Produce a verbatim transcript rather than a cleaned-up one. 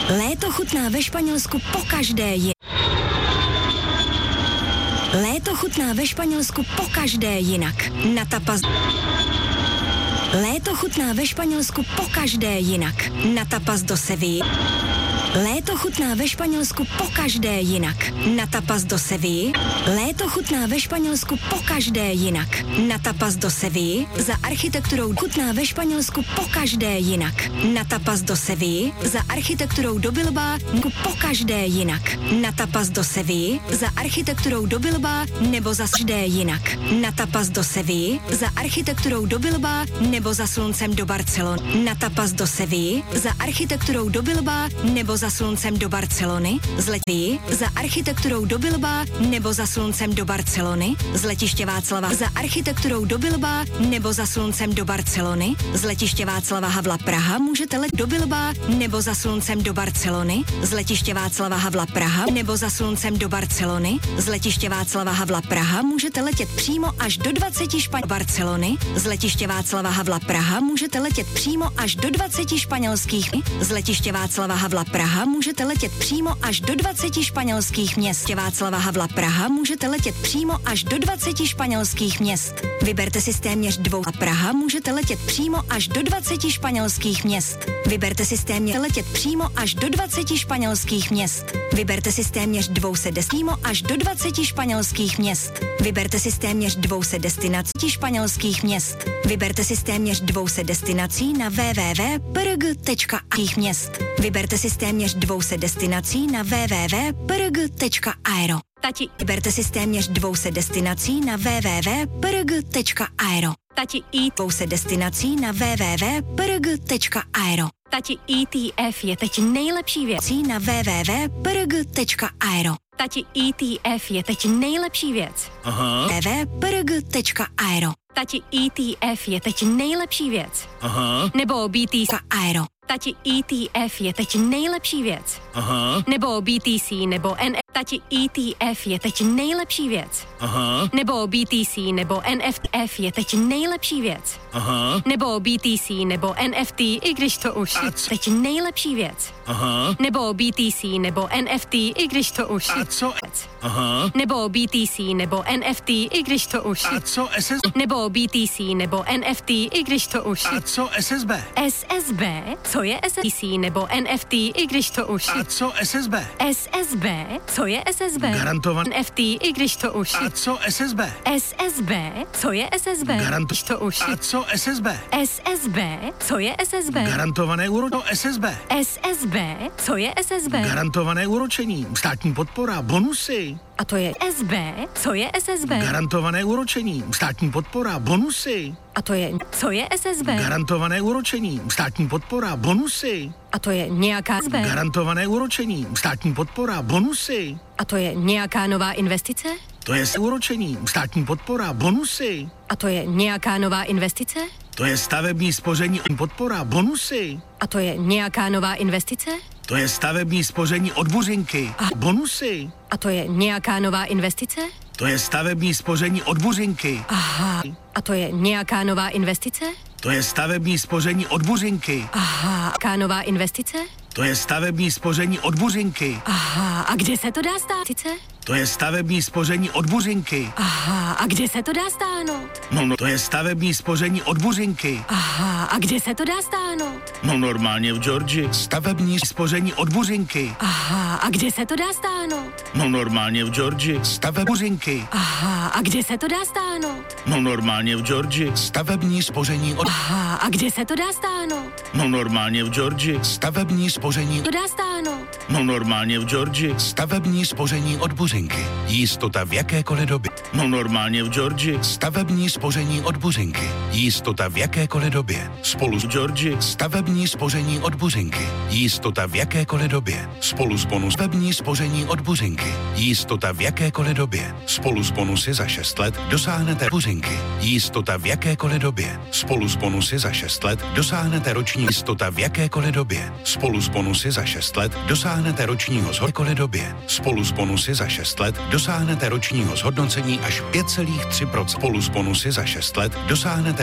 Léto chutná ve Španělsku pokaždé je. Léto chutná ve Španělsku pokaždé jinak. Na tapas. Léto chutná ve Španělsku pokaždé jinak. Na tapas do Sevilly. Léto chutná ve Španělsku pokaždé jinak. Na tapas do Sevilly. Léto chutná ve Španělsku pokaždé jinak. Na tapas do Sevilly. Za architekturou chutná ve Španělsku pokaždé jinak. Na tapas do Sevilly. Za architekturou do Bilbao pokaždé jinak. Na tapas do Sevilly. Za architekturou do Bilbao nebo za každé jinak. Na tapas do Sevilly. Za architekturou do Bilbao nebo za sluncem do Barcelony. Na tapas do Sevilly. Za architekturou do Bilbao nebo za sluncem do Barcelony, z letiště za architekturou do Bilbao nebo za sluncem do Barcelony, z letiště Václava za architekturou do Bilbao nebo za sluncem do Barcelony, z letiště Václava Havla Praha můžete letět do Bilbao nebo za sluncem do Barcelony, z letiště Václava Havla Praha nebo za sluncem do Barcelony, z letiště Václava Havla Praha můžete letět přímo až do dvaceti španělských Barcelony, z letiště Václava Havla Praha můžete letět přímo až do dvaceti španělských, z letiště Václava Havla Praha můžete letět přímo až do dvaceti španělských měst. Václava Havla Praha můžete letět přímo až do dvaceti španělských měst. Vyberte si téměř dvou a Praha můžete letět přímo až do dvaceti španělských měst. Vyberte si téměř letět přímo až do dvaceti španělských měst. Vyberte si téměř dvou se des přímo až do dvaceti španělských měst. Vyberte si téměř dvou se destinací španělských měst. Vyberte si téměř dvou se destinací na w w w tečka p r g tečka a r měst. Vyberte si téměř dvou se destinací na w w w tečka p r g tečka aero. Tati, vyberte si téměř dvou se destinací na w w w tečka p r g tečka aero. Tati, i dvou se destinací na w w w tečka p r g tečka aero. Tati, E T F je teď nejlepší věc na w w w tečka p r g tečka aero. Tati, E T F je teď nejlepší věc. Aha. w w w tečka p r g tečka aero. Tati, E T F je teď nejlepší věc. Aha. Nebo B T C aero. Tati, E T F je teď nejlepší věc. Aha. Nebo B T C nebo N F. Tati, E T F je teď nejlepší věc. Aha. Nebo B T C nebo N F T F je teď nejlepší věc. Aha. Nebo B T C nebo N F T, i když to už je teď nejlepší věc. Aha. Nebo B T C nebo N F T, i když to už je. A co? Aha. Nebo B T C nebo N F T, i když to už je. A co S S? Nebo B T C nebo N F T, i když to už je. A co S S B? S S B? Co je S S B nebo N F T, i když to už je. A co S S B? S S B? Co je S S B? Garantovaný N F T, i když to už je. A co S S B? S S B? Co je S S B? Garantovaný to už je. A co S S B? S S B? Co je S S B? Garantované úročení. S S B? S S B? Co je S S B? Garantované úročení, státní podpora, bonusy. A to je S B? Co je S S B? Garantované úročení, státní podpora, bonusy. A to je, co je S S B? Garantované úročení, státní podpora, bonusy. A to je nějaká S B? Garantované úročení, státní podpora, bonusy. A to je nějaká nová investice? To je úročení, státní podpora, bonusy. A to je nějaká nová investice? To je stavební spoření, podpora, bonusy. A to je nějaká nová investice? To je stavební spoření od Buřinky. A bonusy. A to je nějaká nová investice? To je stavební spoření od Buřinky. Aha. A to je nějaká nová investice? To je stavební spoření od Buřinky. Aha. Nějaká nová investice? To je stavební spoření od Buřinky. Aha. A kde se to dá stát? To je stavební spoření od Buřinky. Aha. A kde se to dá stáhnout? No, no, to je stavební spoření od Buřinky. Aha. A kde se to dá stáhnout? No, normálně v Georgii. Stavební spoření od Buřinky. Aha. A kde se to dá stáhnout? No, normálně v Georgii. Stavební Buřinky. Aha. A kde se to dá stáhnout? No, normálně v Georgii. Stavební spoření od... Aha. A kde se to dá stáhnout? No, normálně v Georgii. Stavební spoření... To dá stáhnout? No, normálně v Georgii. Stavební spoření od Buřinky. Jistota v jakékoliv době. No, normálně v Georgii. Stavební spoření od Buřinky. Jistota v jakékoliv době. Spolu s Georgii. Stavební spoření od Buřinky. Jistota v jakékoliv době. Spolu s bonus. Stavební spoření od Buřinky. Jistota v jakékoliv době. Spolu s bonusy za šest let dosáhnete Buřinky. Jistota v jakékoliv době. Spolu s bonusy za šest let dosáhnete roční jistota v jakékoliv době. Spolu s bonusy za šest let dosáhnete ročního zhodkoliv době. Spolu s bonusy za šest let dosáhnete ročního zhodnocení až pět celá tři procenta. Spolu s bonusy za šest let dosáhnete